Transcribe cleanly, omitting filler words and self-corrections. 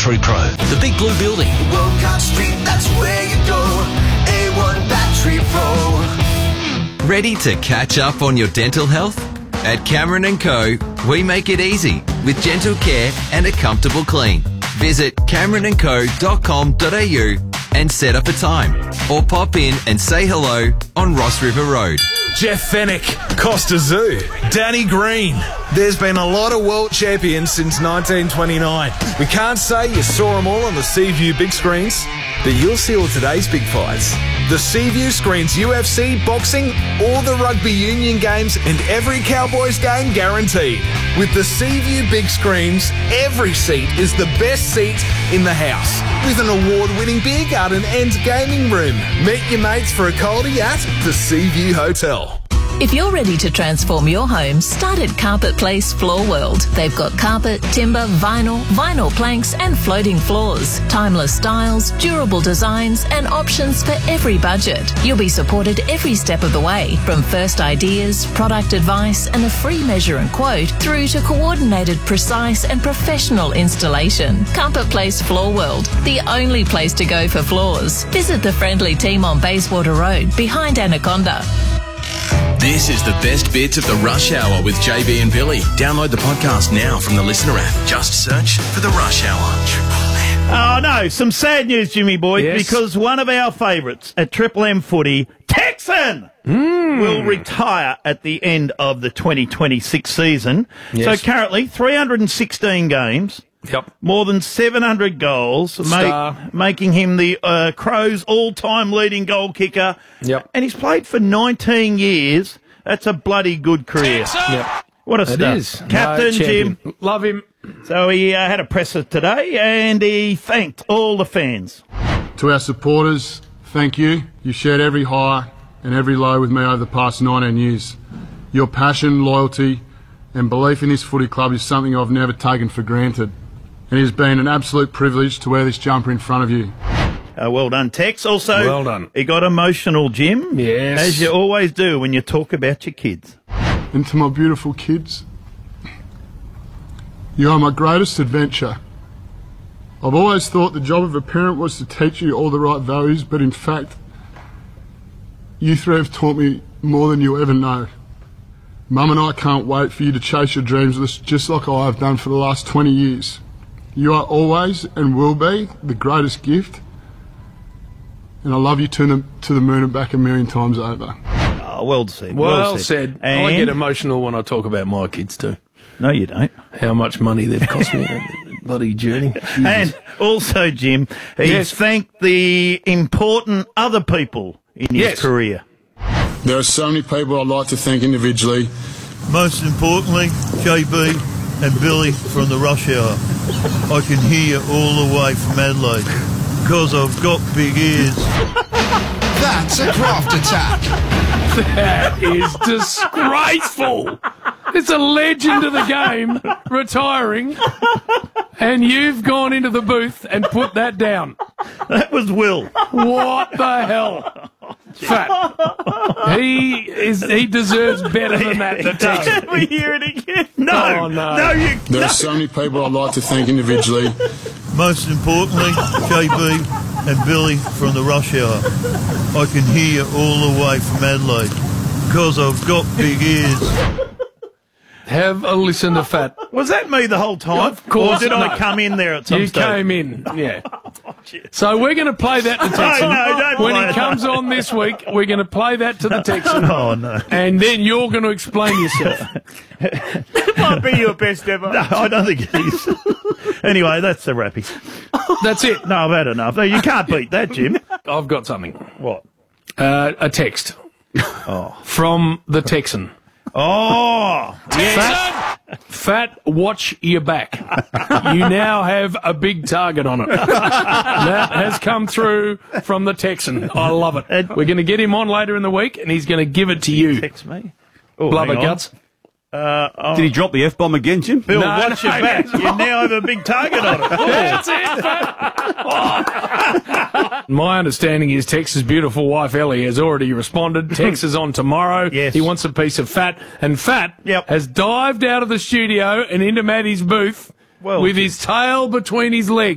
Battery Pro. The Big Blue Building. Wolcott Street, that's where you go. A1 Battery Pro. Ready to catch up on your dental health? At Cameron & Co, we make it easy with gentle care and a comfortable clean. Visit cameronandco.com.au and set up a time, or pop in and say hello on Ross River Road. Jeff Fennick, Costa Zoo, Danny Green. There's been a lot of world champions since 1929. We can't say you saw them all on the Seaview big screens, but you'll see all today's big fights. The Seaview screens UFC, boxing, all the rugby union games, and every Cowboys game guaranteed. With the Seaview big screens, every seat is the best seat in the house. With an award-winning beer garden and gaming room. Meet your mates for a coldie at the Seaview Hotel. If you're ready to transform your home, start at Carpet Place Floor World. They've got carpet, timber, vinyl planks and floating floors. Timeless styles, durable designs and options for every budget. You'll be supported every step of the way, from first ideas, product advice and a free measure and quote, through to coordinated, precise and professional installation. Carpet Place Floor World, the only place to go for floors. Visit the friendly team on Bayswater Road, behind Anaconda. This is the best bits of the Rush Hour with JB and Billy. Download the podcast now from the Listener app. Just search for the Rush Hour. Oh, no, some sad news, Jimmy boy, Yes. because one of our favourites at Triple M footy, Texan, will retire at the end of the 2026 season. Yes. So currently, 316 games. Yep. More than 700 goals, Star. making him the Crows' all-time leading goal kicker. Yep. And he's played for 19 years. That's a bloody good career. Yep. What a It start. is. Captain No, champion. Jim. Love him. So he had a presser today and he thanked all the fans. To our supporters, thank you. You shared every high and every low with me over the past 19 years. Your passion, loyalty and belief in this footy club is something I've never taken for granted. And it has been an absolute privilege to wear this jumper in front of you. Well done, Tex. Also, Well done. He got emotional, Jim. Yes. As you always do when you talk about your kids. And to my beautiful kids, you are my greatest adventure. I've always thought the job of a parent was to teach you all the right values, but in fact, you three have taught me more than you'll ever know. Mum and I can't wait for you to chase your dreams just like I have done for the last 20 years. You are always and will be the greatest gift, and I love you to the moon and back 1,000,000 times over. Oh, well said. Well said. I get And emotional when I talk about my kids too. no, you don't. How much money they've cost me on the bloody journey. Jesus. And also, Jim, he's Yes. thanked the important other people in his Yes. career. There are so many people I'd like to thank individually. Most importantly, JB and Billy from the Rush Hour. I can hear you all the way from Adelaide because I've got big ears. That's a graft attack. That is disgraceful. It's a legend of the game retiring, and you've gone into the booth and put that down. That was Will. What the hell? Fat. He deserves better than that. The text. Can we hear it again? No. Oh, no. There are so many people I'd like to thank individually. Most importantly, JB and Billy from the Rush Hour. I can hear you all the way from Adelaide because I've got big ears. Have a listen to Fat. Was that me the whole time? Of course Or did I not. come in there at some You stage? came in, yeah. So we're going to play that to Texan. No, don't when play he it. comes on this week, we're going to play that to the Texan. Oh, no. And then you're going to explain yourself. Might be your best ever. No, I don't think it is. Anyway, that's the rappy. That's it. No, I've had enough. No, you can't beat that, Jim. I've got something. What? A text from the Texan. Oh, yes. Fat, watch your back. You now have a big target on it. That has come through from the Texan. I love it. We're going to get him on later in the week, and he's going to give it to you. Text me. Oh, Blubber hang on. guts. Did he drop the F-bomb again, Jim? Bill, No, watch your no, back. no. You now have a big target on it. That's it, Fat. My understanding is Tex's beautiful wife, Ellie, has already responded. Tex is on tomorrow. Yes. He wants a piece of Fat. And Fat has dived out of the studio and into Maddie's booth with his tail between his legs.